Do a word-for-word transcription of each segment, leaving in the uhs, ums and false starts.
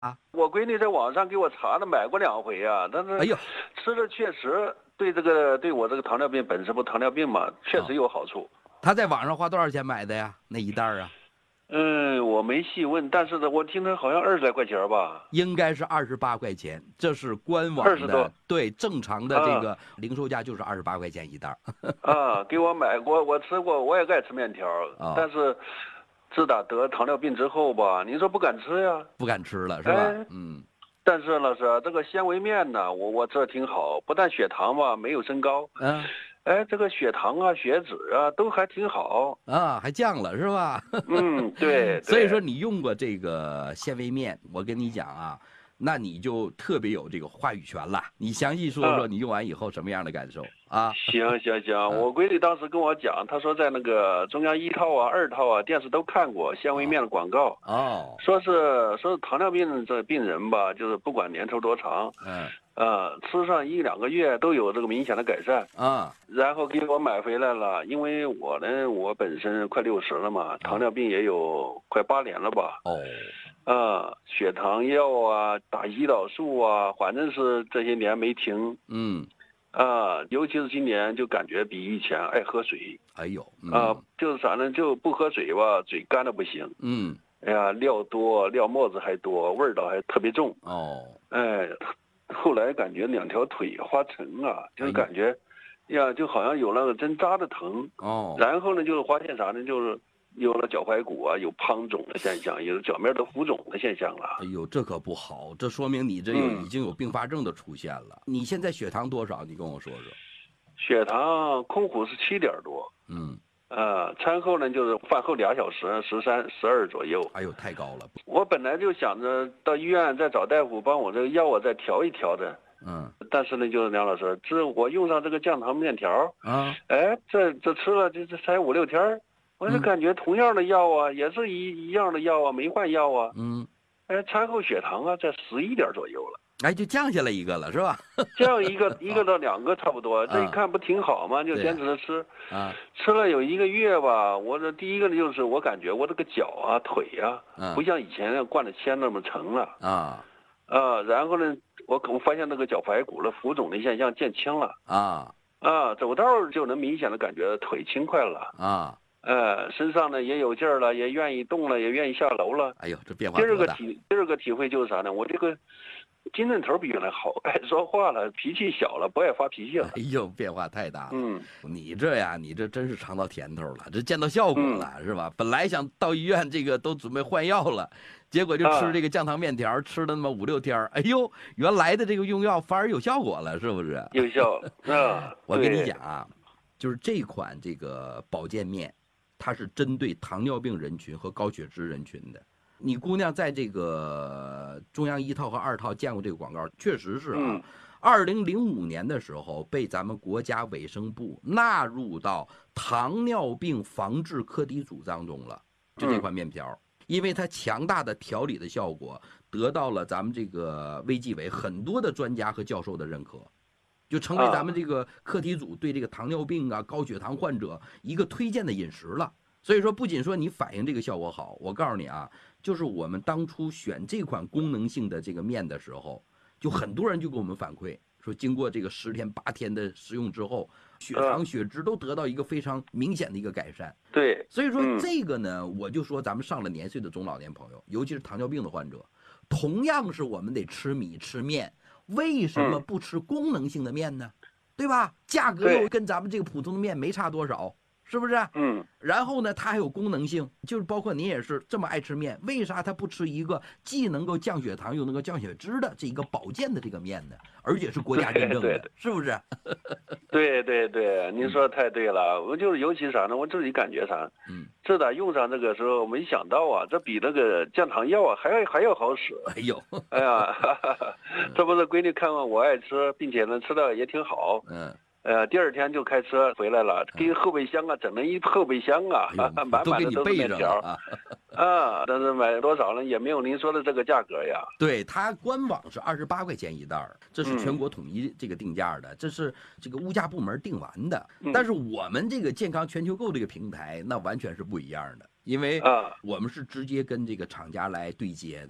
啊？ 我闺女在网上给我查了，买过两回啊，但是哎呦， 吃的确实对这个对我这个糖尿病本身不糖尿病嘛，确实有好处。 他在网上花多少钱买的呀？那一袋啊？ 嗯，我没细问，但是呢，我听他好像二十来块钱吧。 应该是二十八块钱，这是官网的。 二十多。 对，正常的这个零售价就是二十八块钱一袋。 啊，给我买过，我吃过，我也爱吃面条， 哦、 但是自打得糖尿病之后吧，你说不敢吃呀， 不敢吃了是吧？ 哎、 嗯。 但是老师，这个纤维面呢，我我这挺好，不但血糖吧没有升高， 嗯。 哎，这个血糖啊、血脂啊都还挺好啊，还降了是吧？ 嗯，对。 所以说你用过这个纤维面，我跟你讲啊，那你就特别有这个话语权了。你详细说说你用完以后什么样的感受啊？ 行行行，我闺女当时跟我讲，她说在那个中央一套啊、二套啊电视都看过纤维面的广告， 哦， 说是说是糖尿病这病人吧，就是不管年头多长， 嗯。 呃，吃上一两个月都有这个明显的改善啊， 然后给我买回来了，因为我呢，我本身快六十了嘛，糖尿病也有快八年了吧。 哦， 啊，血糖药啊，打胰岛素啊，反正是这些年没停。 嗯， 啊，尤其是今年就感觉比以前爱喝水。 哎呦，嗯、 啊，就是反正就不喝水吧，嘴干的不行。 嗯， 哎呀，料多，料沫子还多，味道还特别重。 哦， 哎。后来感觉两条腿发沉啊，就是感觉，呀，就好像有那个针扎的疼。 哦。 然后呢，就是发现啥呢？就是有了脚踝骨啊，有滂肿的现象，有脚面都浮肿的现象了。 哎呦，这可不好，这说明你这有已经有并发症的出现了。嗯、你现在血糖多少？你跟我说说。 血糖空腹是七点多。 嗯。 呃，餐后呢就是饭后俩小时，十三、十二左右。 哎呦，太高了！ 我本来就想着到医院再找大夫帮我这个药啊再调一调的。 嗯。 但是呢，就是梁老师，这我用上这个降糖面条啊， 哎，这这吃了这这才五六天，我就感觉同样的药啊，嗯、也是一一样的药啊，没换药啊。 嗯。 哎，餐后血糖啊在十一点左右了。 哎，就降下来一个了，是吧？ 降一个一个到两个差不多，这一看不挺好吗？就坚持着吃， 啊， 吃了有一个月吧。我这第一个就是我感觉我这个脚啊、腿啊，不像以前灌的铅那么沉了啊啊。然后呢，我我发现那个脚踝骨的浮肿的现象减轻了啊啊，走道就能明显的感觉腿轻快了啊。 呃，身上呢也有劲儿了，也愿意动了，也愿意下楼了。 哎呦，这变化第二个体第二个体会就是啥呢？我这个。精神头比原来好，爱说话了，脾气小了，不爱发脾气了。 哎呦，变化太大了。 嗯， 你这呀，你这真是尝到甜头了，这见到效果了，嗯、是吧？本来想到医院这个都准备换药了，结果就吃这个降糖面条，啊、吃了那么五六天，哎呦，原来的这个用药反而有效果了，是不是？ 有效。啊， 我跟你讲啊，就是这款这个保健面，它是针对糖尿病人群和高血脂人群的。你姑娘在这个中央一套和二套见过这个广告，确实是啊。二零零五年的时候，被咱们国家卫生部纳入到糖尿病防治课题组当中了。就这款面条，因为它强大的调理的效果，得到了咱们这个卫计委很多的专家和教授的认可，就成为咱们这个课题组对这个糖尿病啊、高血糖患者一个推荐的饮食了。所以说，不仅说你反映这个效果好，我告诉你啊。就是我们当初选这款功能性的这个面的时候，就很多人就给我们反馈说，经过这个十天八天的食用之后，血糖血脂都得到一个非常明显的一个改善。 对， 所以说这个呢，我就说咱们上了年岁的中老年朋友，尤其是糖尿病的患者，同样是我们得吃米吃面，为什么不吃功能性的面呢？对吧？价格又跟咱们这个普通的面没差多少。是不是？ 嗯， 然后呢，它还有功能性，就是包括您也是这么爱吃面，为啥它不吃一个既能够降血糖又能够降血脂的这一个保健的这个面呢？而且是国家认证的， 对对是不是？ 对对对，您说的太对了。我就是尤其啥呢？我自己感觉啥？嗯，自打用上这个时候，没想到啊，这比那个降糖药啊还要还要好使。 哎呦， 哎呀，哈哈哈这不是闺女看看我爱吃，并且呢吃的也挺好。 嗯。 呃，第二天就开车回来了，给后备箱啊整了一后备箱啊， 哎、 满满的都是面条啊。 啊，但是买多少呢？也没有您说的这个价格呀。 对，它官网是二十八块钱一袋儿，这是全国统一这个定价的，嗯、这是这个物价部门定完的。嗯、但是我们这个健康全球购这个平台，那完全是不一样的，因为我们是直接跟这个厂家来对接的。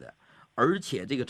而且这个